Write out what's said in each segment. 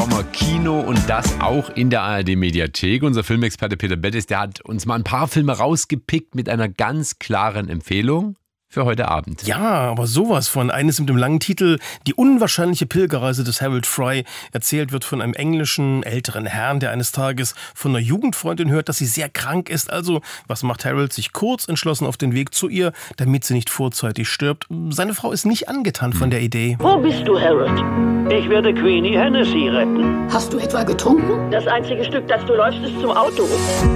schauen wir Kino und das auch in der ARD-Mediathek. Unser Filmexperte Peter Bettis, der hat uns mal ein paar Filme rausgepickt mit einer ganz klaren Empfehlung für heute Abend. Ja, aber sowas von. Eines mit dem langen Titel Die unwahrscheinliche Pilgerreise des Harold Fry. Erzählt wird von einem englischen älteren Herrn, der eines Tages von einer Jugendfreundin hört, dass sie sehr krank ist. Also, was macht Harold? Sich kurz entschlossen auf den Weg zu ihr, damit sie nicht vorzeitig stirbt. Seine Frau ist nicht angetan von der Idee. Wo bist du, Harold? Ich werde Queenie Hennessy retten. Hast du etwa getrunken? Das einzige Stück, das du läufst, ist zum Auto.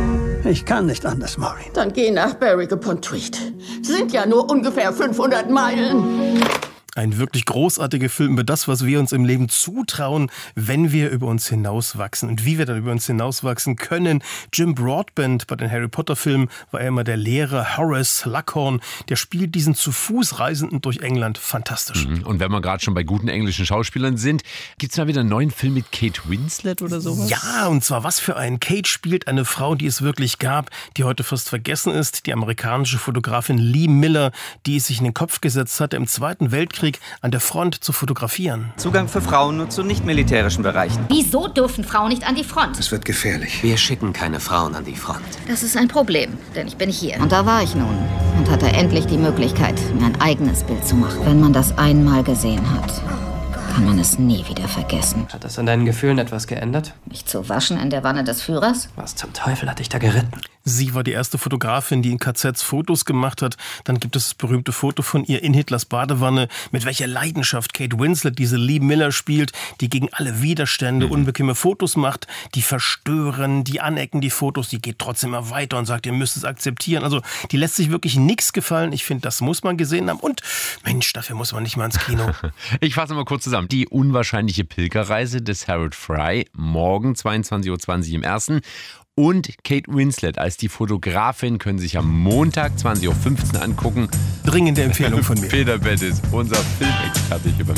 Ich kann nicht anders, Maureen. Dann geh nach Berwick-upon-Tweed. Sind ja nur ungefähr 500 Meilen. Ein wirklich großartiger Film über das, was wir uns im Leben zutrauen, wenn wir über uns hinauswachsen und wie wir dann über uns hinauswachsen können. Jim Broadbent bei den Harry Potter Filmen war er immer der Lehrer Horace Slughorn. Der spielt diesen zu Fuß Reisenden durch England fantastisch. Und wenn wir gerade schon bei guten englischen Schauspielern sind, gibt es mal wieder einen neuen Film mit Kate Winslet oder sowas? Ja, und zwar was für einen. Kate spielt eine Frau, die es wirklich gab, die heute fast vergessen ist. Die amerikanische Fotografin Lee Miller, die es sich in den Kopf gesetzt hatte, im Zweiten Weltkrieg an der Front zu fotografieren. Zugang für Frauen nur zu nicht-militärischen Bereichen. Wieso dürfen Frauen nicht an die Front? Es wird gefährlich. Wir schicken keine Frauen an die Front. Das ist ein Problem, denn ich bin hier. Und da war ich nun und hatte endlich die Möglichkeit, mir ein eigenes Bild zu machen. Wenn man das einmal gesehen hat, kann man es nie wieder vergessen. Hat das an deinen Gefühlen etwas geändert? Nicht zu waschen in der Wanne des Führers? Was zum Teufel hat dich da geritten? Sie war die erste Fotografin, die in KZs Fotos gemacht hat. Dann gibt es das berühmte Foto von ihr in Hitlers Badewanne. Mit welcher Leidenschaft Kate Winslet diese Lee Miller spielt, die gegen alle Widerstände unbequeme Fotos macht, die verstören, die anecken die Fotos, die geht trotzdem immer weiter und sagt, ihr müsst es akzeptieren. Also die lässt sich wirklich nichts gefallen. Ich finde, das muss man gesehen haben. Und Mensch, dafür muss man nicht mal ins Kino. Ich fasse mal kurz zusammen. Die unwahrscheinliche Pilgerreise des Harold Fry, morgen 22.20 Uhr im Ersten. Und Kate Winslet als die Fotografin können sich am Montag 20.15 Uhr angucken. Dringende Empfehlung von mir. Peter Bettis, unser Filmexperte hier beim